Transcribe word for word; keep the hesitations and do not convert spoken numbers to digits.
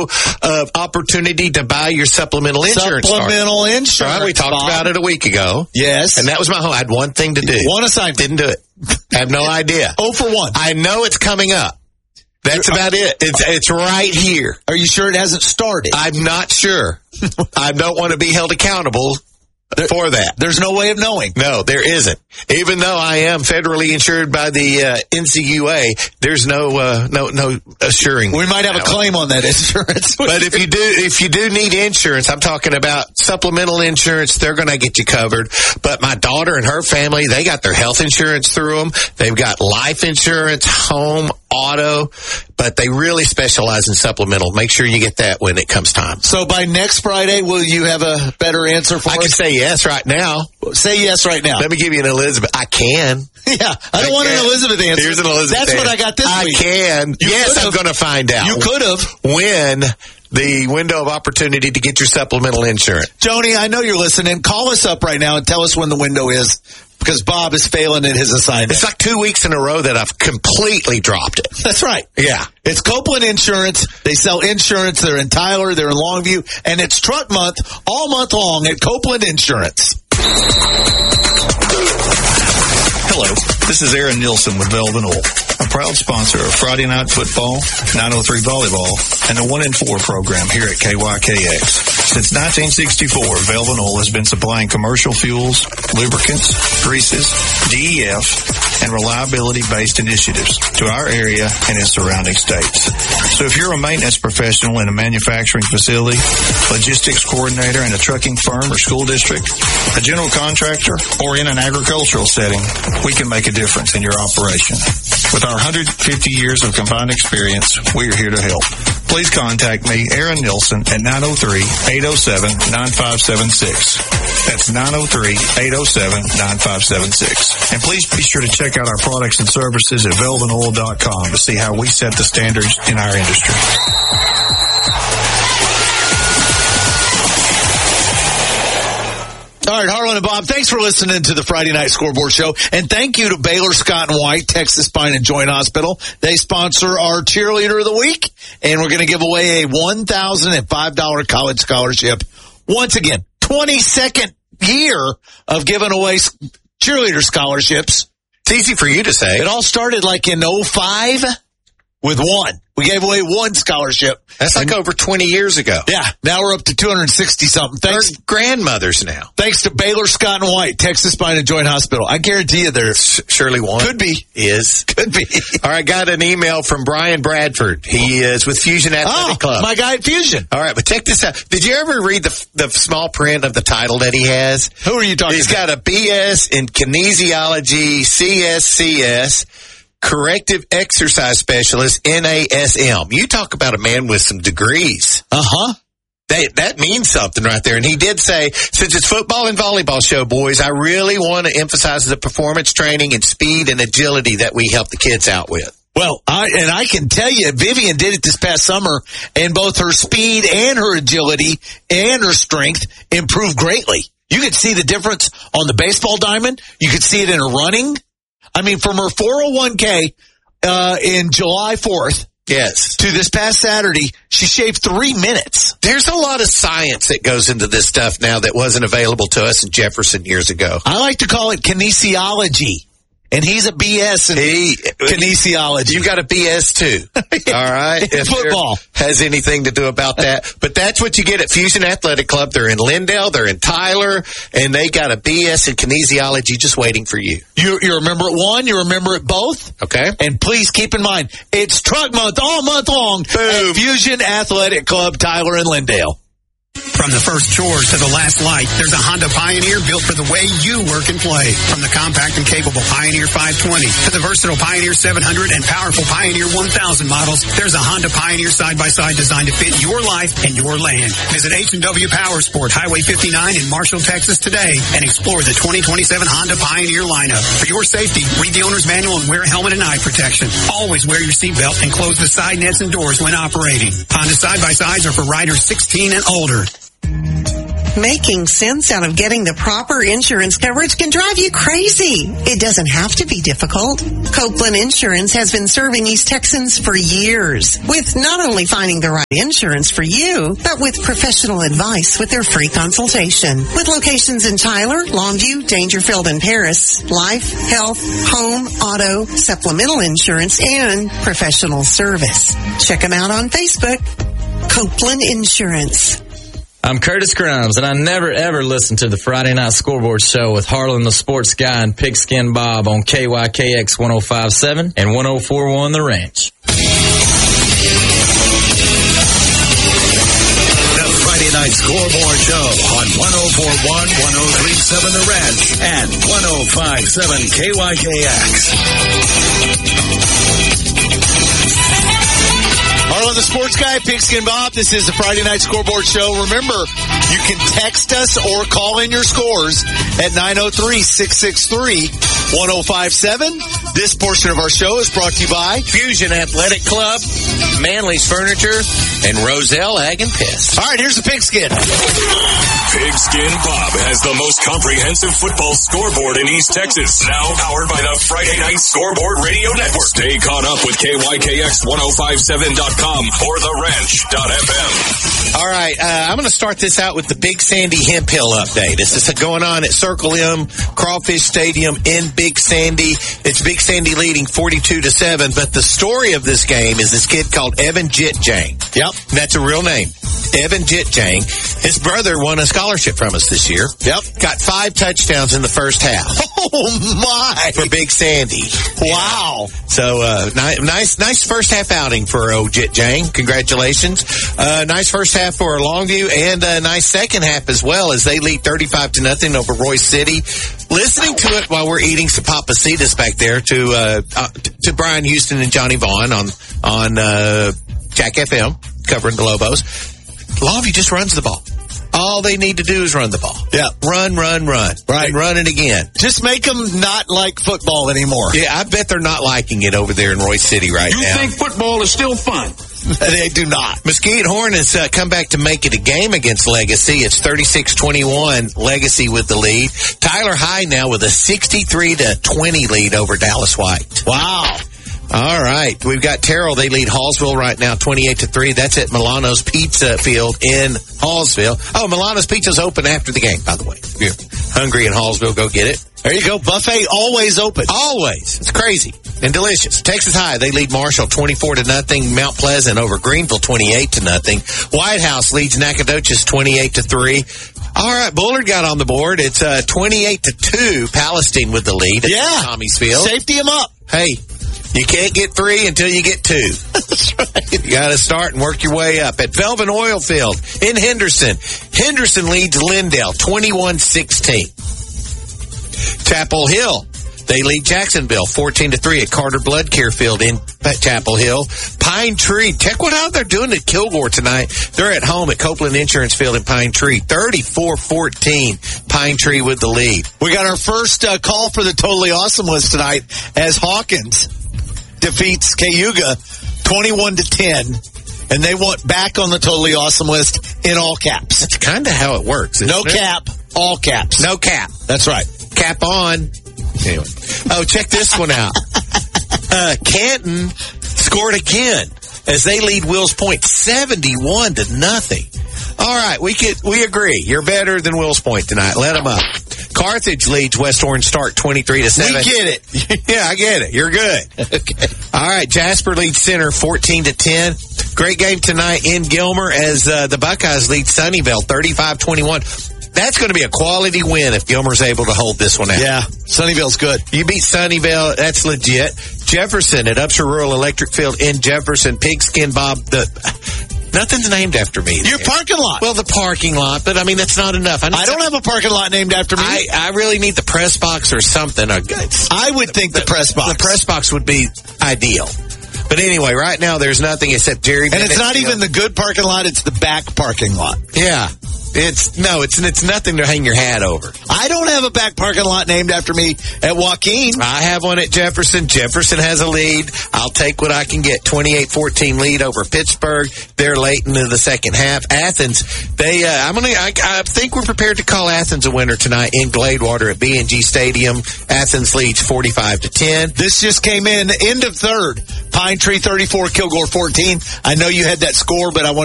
of opportunity to buy your supplemental insurance. Supplemental card. insurance. Right, we talked Bob. about it a week ago. Yes. And that was my whole, I had one thing to do. One assignment. Didn't do it. I have no idea. Oh for one. I know it's coming up. That's You're, about it. It's it's right here. Are you sure it hasn't started? I'm not sure. I don't want to be held accountable there, for that. There's no way of knowing. No, there isn't. Even though I am federally insured by the uh, N C U A, there's no uh, no no assuring. We might have a claim on that insurance. But if you do if you do need insurance, I'm talking about supplemental insurance, they're going to get you covered. But my daughter and her family, they got their health insurance through them. They've got life insurance, home, auto, but they really specialize in supplemental. Make sure you get that when it comes time. So by next Friday, will you have a better answer for I us? I can say yes right now. Say yes right now. Let me give you an Elizabeth. I can. Yeah, I don't I want can. an Elizabeth answer. Here's an Elizabeth That's answer. what I got this I week. I can. You yes, I'm going to find out. You could have. When the window of opportunity to get your supplemental insurance. Joni, I know you're listening. Call us up right now and tell us when the window is, because Bob is failing at his assignment. It's like two weeks in a row that I've completely dropped it. That's right. Yeah. It's Copeland Insurance. They sell insurance. They're in Tyler. They're in Longview. And it's truck month all month long at Copeland Insurance. Hello, this is Aaron Nielsen with Velvet Oil, a proud sponsor of Friday Night Football, nine oh three Volleyball, and the one in four program here at K Y K X. Since nineteen sixty-four, Velvet Oil has been supplying commercial fuels, lubricants, greases, D E F, and reliability-based initiatives to our area and its surrounding states. So if you're a maintenance professional in a manufacturing facility, logistics coordinator in a trucking firm or school district, a general contractor, or in an agricultural setting, we can make a difference in your operation. With our one hundred fifty years of combined experience, we are here to help. Please contact me, Aaron Nielsen, at nine oh three, eight oh seven, nine five seven six. That's nine oh three, eight oh seven, nine five seven six. And please be sure to check out our products and services at velvet oil dot com to see how we set the standards in our industry. All right, Harlan and Bob, thanks for listening to the Friday Night Scoreboard Show. And thank you to Baylor Scott and White, Texas Spine and Joint Hospital. They sponsor our Cheerleader of the Week, and we're going to give away a one thousand five dollars college scholarship. Once again, twenty-second year of giving away cheerleader scholarships. It's easy for you to say. It all started like in oh five with one. We gave away one scholarship. That's like and, over twenty years ago. Yeah. Now we're up to two hundred sixty something. Thanks. They're grandmothers now. Thanks to Baylor Scott and White, Texas Spine and Joint Hospital. I guarantee you there's surely one. Could be. Is. Could be. All right. Got an email from Brian Bradford. He is with Fusion Athletic oh, Club. My guy at Fusion. All right. But check this out. Did you ever read the the small print of the title that he has? Who are you talking He's about? He's got a B S in kinesiology, C S C S. Corrective exercise specialist, N A S M. You talk about a man with some degrees. Uh-huh. That, that means something right there. And he did say, since it's football and volleyball show, boys, I really want to emphasize the performance training and speed and agility that we help the kids out with. Well, I, and I can tell you, Vivian did it this past summer, and both her speed and her agility and her strength improved greatly. You could see the difference on the baseball diamond. You could see it in her running. I mean, from her four oh one k uh, in July fourth yes. to this past Saturday, she shaved three minutes. There's a lot of science that goes into this stuff now that wasn't available to us in Jefferson years ago. I like to call it kinesiology. And he's a B S in he, kinesiology. You got a B S too. All right. If football has anything to do about that. But that's what you get at Fusion Athletic Club. They're in Lindale. They're in Tyler. And they got a B S in kinesiology just waiting for you. You, you remember it one. You remember it both. Okay. And please keep in mind, it's truck month all month long Boom. At Fusion Athletic Club, Tyler and Lindale. From the first chores to the last light, there's a Honda Pioneer built for the way you work and play. From the compact and capable Pioneer five twenty to the versatile Pioneer seven hundred and powerful Pioneer one thousand models, there's a Honda Pioneer side-by-side designed to fit your life and your land. Visit H and W Power Sport, Highway fifty-nine in Marshall, Texas today and explore the twenty twenty-seven Honda Pioneer lineup. For your safety, read the owner's manual and wear a helmet and eye protection. Always wear your seatbelt and close the side nets and doors when operating. Honda side-by-sides are for riders sixteen and older. Making sense out of getting the proper insurance coverage can drive you crazy. It doesn't have to be difficult. Copeland Insurance has been serving East Texans for years with not only finding the right insurance for you, but with professional advice with their free consultation. With locations in Tyler, Longview, Dangerfield, and Paris, life, health, home, auto, supplemental insurance, and professional service. Check them out on Facebook. Copeland Insurance. I'm Curtis Grimes, and I never, ever listen to the Friday Night Scoreboard Show with Harlan the Sports Guy and Pigskin Bob on K Y K X one oh five point seven and one oh four point one The Ranch. The Friday Night Scoreboard Show on one oh four point one, one oh three point seven The Ranch, and one oh five point seven K Y K X. Harlan the Sports Guy, Pigskin Bob. This is the Friday Night Scoreboard Show. Remember, you can text us or call in your scores at nine oh three, six six three, one oh five seven. This portion of our show is brought to you by Fusion Athletic Club, Manly's Furniture, and Roselle Ag and Pest. All right, here's the Pigskin. Pigskin Bob has the most comprehensive football scoreboard in East Texas. Now powered by the Friday Night Scoreboard Radio Network. Stay caught up with K Y K X ten fifty-seven dot com or the ranch dot f m. All right, uh, I'm going to start this out with the Big Sandy Hemp Hill update. This is going on at Circle M Crawfish Stadium in Big Sandy. It's Big Sandy leading forty-two to seven, but the story of this game is this kid called Evan Jitjang. Yep. That's a real name. Evan Jitjang. His brother won a scholarship from us this year. Yep. Got five touchdowns in the first half. Oh, my. For Big Sandy. Wow. Yeah. So, uh, ni- nice, nice first half outing for old Jitjang. Congratulations. Uh, nice first half for Longview and a nice second half as well as they lead thirty-five to nothing over Royce City. Listening to it while we're eating some papacitas back there to, uh, uh, to Brian Houston and Johnny Vaughn on, on, uh, Jack F M covering the Lobos. Longview just runs the ball. All they need to do is run the ball. Yeah. Run, run, run. Right. And run it again. Just make them not like football anymore. Yeah, I bet they're not liking it over there in Royce City right you now. You think football is still fun? They do not. Mesquite Horn has uh, come back to make it a game against Legacy. It's thirty-six twenty-one, Legacy with the lead. Tyler High now with a sixty-three to twenty lead over Dallas White. Wow. All right. We've got Terrell. They lead Hallsville right now, twenty-eight to three. That's at Milano's Pizza Field in Hallsville. Oh, Milano's Pizza's open after the game, by the way. If you're hungry in Hallsville, go get it. There you go. Buffet always open. Always. It's crazy and delicious. Texas High, they lead Marshall twenty-four to nothing. Mount Pleasant over Greenville twenty-eight to nothing. White House leads Nacogdoches twenty-eight to three. All right, Bullard got on the board. It's uh, twenty-eight to two. Palestine with the lead. Yeah. Tommy's Field. Safety him up. Hey, you can't get three until you get two. That's right. You got to start and work your way up. At Velvin Oil Field in Henderson, Henderson leads Lindale twenty-one sixteen. Chapel Hill, they lead Jacksonville fourteen to three at Carter Blood Care Field in Chapel Hill. Pine Tree, check what how they're doing at Kilgore tonight. They're at home at Copeland Insurance Field in Pine Tree. thirty-four fourteen, Pine Tree with the lead. We got our first uh, call for the Totally Awesome list tonight as Hawkins defeats Cayuga twenty-one to ten. And they want back on the Totally Awesome list in all caps. That's kind of how it works. No it? cap, all caps. No cap. That's right. Cap on. Anyway. Oh, check this one out. Uh, Canton scored again as they lead Wills Point seventy-one to nothing. All right, we could, we agree. You're better than Wills Point tonight. Let them up. Carthage leads West Orange Stark twenty-three to seven. We get it. Yeah, I get it. You're good. Okay. All right, Jasper leads Center fourteen to ten. Great game tonight in Gilmer as uh, the Buckeyes lead Sunnyvale thirty-five twenty-one. That's going to be a quality win if Gilmer's able to hold this one out. Yeah, Sunnyvale's good. You beat Sunnyvale, that's legit. Jefferson at Upshur Rural Electric Field in Jefferson. Pigskin Bob, the nothing's named after me. Your parking lot. Well, the parking lot, but I mean, that's not enough. I, I don't have a parking lot named after me. I, I really need the press box or something. I would think the, the press box. The press box would be ideal. But anyway, right now there's nothing except Jerry. And it's not even the good parking lot, it's the back parking lot. Yeah. It's no, it's it's nothing to hang your hat over. I don't have a back parking lot named after me at Joaquin. I have one at Jefferson. Jefferson has a lead. I'll take what I can get. twenty-eight fourteen lead over Pittsburgh. They're late into the second half. Athens, they, uh, I'm gonna, I, I think we're prepared to call Athens a winner tonight in Gladewater at B and G Stadium. Athens leads forty-five to ten. This just came in, end of third. Pine Tree thirty-four, Kilgore fourteen. I know you had that score, but I want